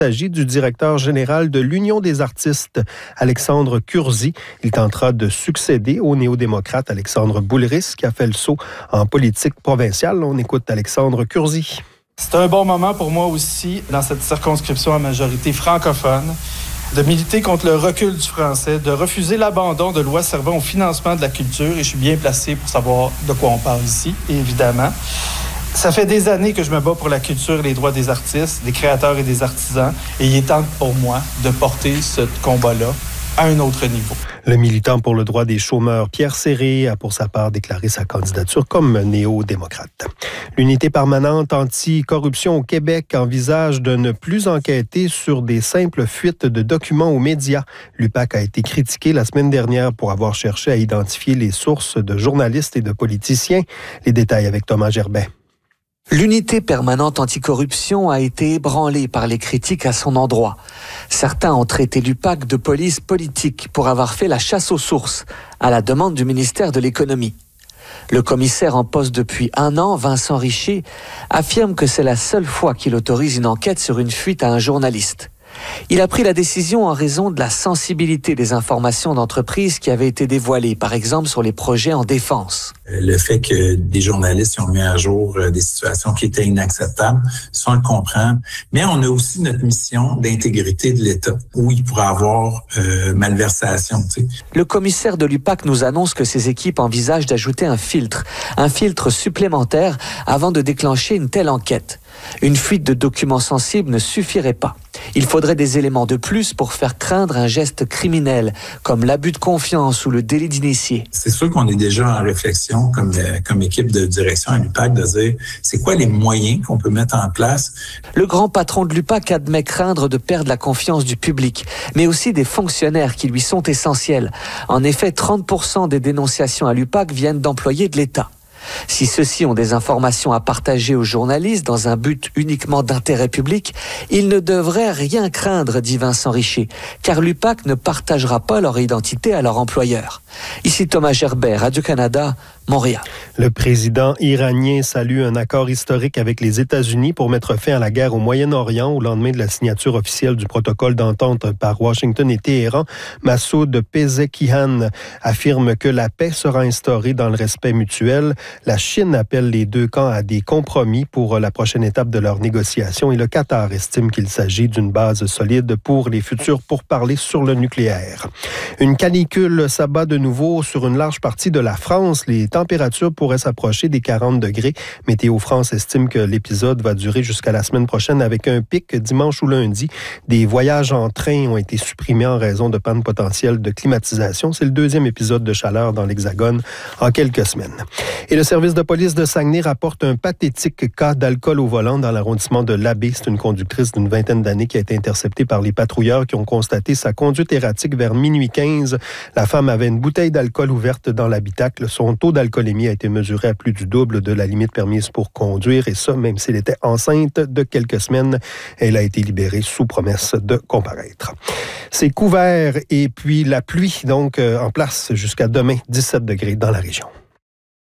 Il s'agit du directeur général de l'Union des artistes, Alexandre Curzi. Il tentera de succéder au néo-démocrate Alexandre Boulris, qui a fait le saut en politique provinciale. On écoute Alexandre Curzi. C'est un bon moment pour moi aussi, dans cette circonscription à majorité francophone, de militer contre le recul du français, de refuser l'abandon de lois servant au financement de la culture. Et je suis bien placé pour savoir de quoi on parle ici, évidemment. Ça fait des années que je me bats pour la culture et les droits des artistes, des créateurs et des artisans. Et il est temps pour moi de porter ce combat-là à un autre niveau. Le militant pour le droit des chômeurs, Pierre Serré, a pour sa part déclaré sa candidature comme néo-démocrate. L'unité permanente anti-corruption au Québec envisage de ne plus enquêter sur des simples fuites de documents aux médias. L'UPAC a été critiqué la semaine dernière pour avoir cherché à identifier les sources de journalistes et de politiciens. Les détails avec Thomas Gerbet. L'unité permanente anticorruption a été ébranlée par les critiques à son endroit. Certains ont traité l'UPAC de police politique pour avoir fait la chasse aux sources, à la demande du ministère de l'Économie. Le commissaire en poste depuis 1 an, Vincent Richer, affirme que c'est la seule fois qu'il autorise une enquête sur une fuite à un journaliste. Il a pris la décision en raison de la sensibilité des informations d'entreprise qui avaient été dévoilées, par exemple sur les projets en défense. Le fait que des journalistes ont mis à jour des situations qui étaient inacceptables, ça on le comprend. Mais on a aussi notre mission d'intégrité de l'État, où il pourrait avoir malversation. Tu sais. Le commissaire de l'UPAC nous annonce que ses équipes envisagent d'ajouter un filtre supplémentaire avant de déclencher une telle enquête. Une fuite de documents sensibles ne suffirait pas. Il faudrait des éléments de plus pour faire craindre un geste criminel, comme l'abus de confiance ou le délit d'initié. C'est sûr qu'on est déjà en réflexion, comme équipe de direction à l'UPAC, de dire c'est quoi les moyens qu'on peut mettre en place. Le grand patron de l'UPAC admet craindre de perdre la confiance du public, mais aussi des fonctionnaires qui lui sont essentiels. En effet, 30% des dénonciations à l'UPAC viennent d'employés de l'État. Si ceux-ci ont des informations à partager aux journalistes dans un but uniquement d'intérêt public, ils ne devraient rien craindre, dit Vincent Richer, car l'UPAC ne partagera pas leur identité à leur employeur. Ici Thomas Gerbet, Radio-Canada, Montréal. Le président iranien salue un accord historique avec les États-Unis pour mettre fin à la guerre au Moyen-Orient au lendemain de la signature officielle du protocole d'entente par Washington et Téhéran. Massoud Pezeshkian affirme que la paix sera instaurée dans le respect mutuel. La Chine appelle les deux camps à des compromis pour la prochaine étape de leurs négociations et le Qatar estime qu'il s'agit d'une base solide pour les futurs pourparlers sur le nucléaire. Une canicule s'abat de nouveau sur une large partie de la France. Les températures pourraient s'approcher des 40 degrés. Météo France estime que l'épisode va durer jusqu'à la semaine prochaine avec un pic dimanche ou lundi. Des voyages en train ont été supprimés en raison de panne potentielle de climatisation. C'est le 2e épisode de chaleur dans l'Hexagone en quelques semaines. Et le service de police de Saguenay rapporte un pathétique cas d'alcool au volant dans l'arrondissement de l'Abbé. C'est une conductrice d'une 20aine d'années qui a été interceptée par les patrouilleurs qui ont constaté sa conduite erratique vers minuit 15. La femme avait une bouteille d'alcool ouverte dans l'habitacle. Son taux d'alcoolémie a été mesuré à plus du double de la limite permise pour conduire et ça, même s'il était enceinte de quelques semaines. Elle a été libérée sous promesse de comparaître. C'est couvert et puis la pluie donc en place jusqu'à demain, 17 degrés dans la région.